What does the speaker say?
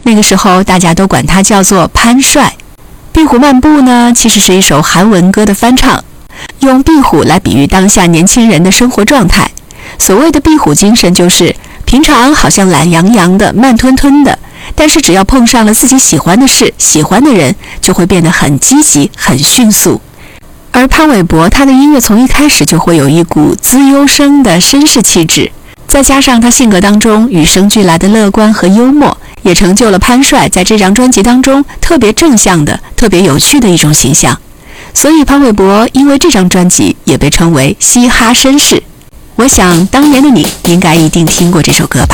那个时候大家都管他叫做潘帅。壁虎漫步呢，其实是一首韩文歌的翻唱，用壁虎来比喻当下年轻人的生活状态。所谓的壁虎精神，就是平常好像懒洋洋的、慢吞吞的，但是只要碰上了自己喜欢的事、喜欢的人，就会变得很积极、很迅速。而潘玮柏他的音乐从一开始就会有一股资优生的绅士气质，再加上他性格当中与生俱来的乐观和幽默，也成就了潘帅在这张专辑当中特别正向的、特别有趣的一种形象。所以潘玮柏因为这张专辑也被称为嘻哈绅士。我想当年的你应该一定听过这首歌吧。